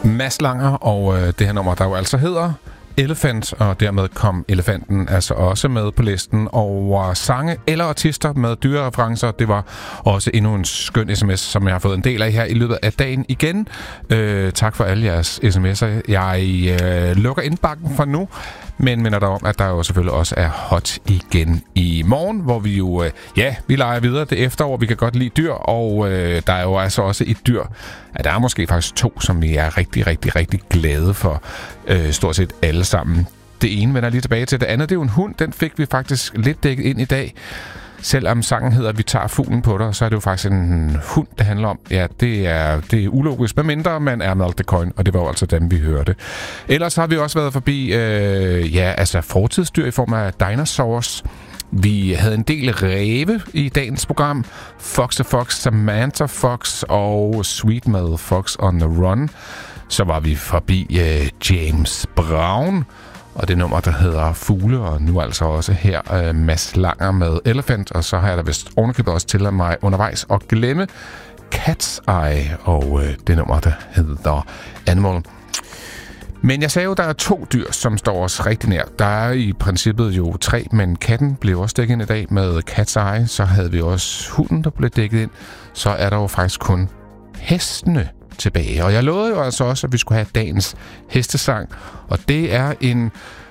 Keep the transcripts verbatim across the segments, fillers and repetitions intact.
Mads Langer, og øh, det her nummer, der jo altså hedder Elephant, og dermed kom elefanten altså også med på listen over sange eller artister med dyrereferencer. Det var også endnu en skøn sms, som jeg har fået en del af her i løbet af dagen igen. Øh, tak for alle jeres sms'er. Jeg øh, lukker indbakken for nu, men minder dig om, at der jo selvfølgelig også er hot igen i morgen, hvor vi jo, øh, ja, vi leger videre det efterår. Vi kan godt lide dyr, og øh, der er jo altså også et dyr, at der er måske faktisk to, som vi er rigtig, rigtig, rigtig glade for. Øh, stort set alle sammen. Det ene vender lige tilbage til. Det andet, det er jo en hund. Den fik vi faktisk lidt dækket ind i dag. Selvom sangen hedder Vi tager fuglen på dig, så er det jo faktisk en hund, det handler om. Ja, det er, det er ulogisk, med mindre man er Maltecoin, og det var jo altså dem, vi hørte. Ellers har vi også været forbi, øh, ja, altså fortidsdyr i form af dinosaurs. Vi havde en del ræve i dagens program. Fox og Fox, Samantha Fox og Sweet Mother Fox on the Run. Så var vi forbi øh, James Brown og det nummer, der hedder Fugle, og nu altså også her øh, Mads Langer med Elephant, og så har jeg da vist ovenikøbet også til mig undervejs at glemme Cat's Eye og øh, det nummer, der hedder Animal. Men jeg sagde jo, der er to dyr, som står os rigtig nær. Der er i princippet jo tre, men katten blev også dækket ind i dag med Cat's Eye. Så havde vi også hunden, der blev dækket ind. Så er der jo faktisk kun hestene tilbage. Og jeg lovede jo altså også, at vi skulle have dagens hestesang. Og det er en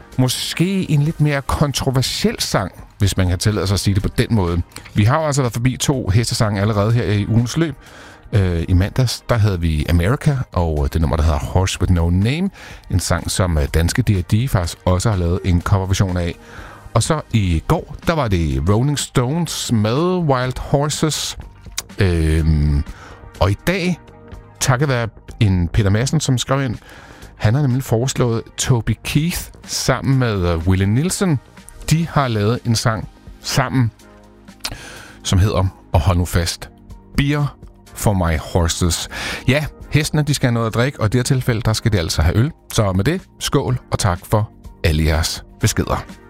måske en lidt mere kontroversiel sang, hvis man kan tillade sig at sige det på den måde. Vi har jo altså været forbi to hestesange allerede her i ugens løb. Øh, I mandags, der havde vi America, og det nummer, der hedder Horse With No Name. En sang, som danske D og D faktisk også har lavet en coverversion af. Og så i går, der var det Rolling Stones med Wild Horses. Øh, og i dag, takket være en Peter Madsen, som skrev ind, han har nemlig foreslået Toby Keith sammen med Willie Nelson. De har lavet en sang sammen, som hedder, og hold nu fast, Beer for My Horses. Ja, hestene, de skal have noget at drikke, og i det her tilfælde, der skal de altså have øl. Så med det, skål og tak for alle jeres beskeder.